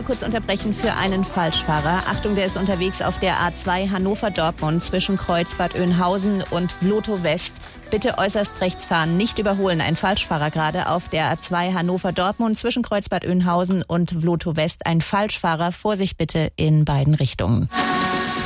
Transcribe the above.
kurz unterbrechen für einen Falschfahrer. Achtung, der ist unterwegs auf der A2 Hannover-Dortmund zwischen Kreuzbad Oeynhausen und Vlotho West. Bitte äußerst rechts fahren, nicht überholen. Ein Falschfahrer gerade auf der A2 Hannover-Dortmund zwischen Kreuzbad Oeynhausen und Vlotho West. Ein Falschfahrer. Vorsicht bitte in beiden Richtungen.